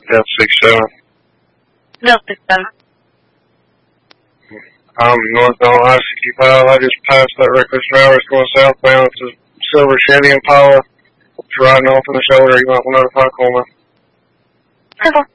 Delta 67. Delta 67. I'm north on I-65. I just passed that reckless driver going southbound. It's a silver Chevy Impala. It's riding off in the shoulder. You might want to notify Coleman. Okay.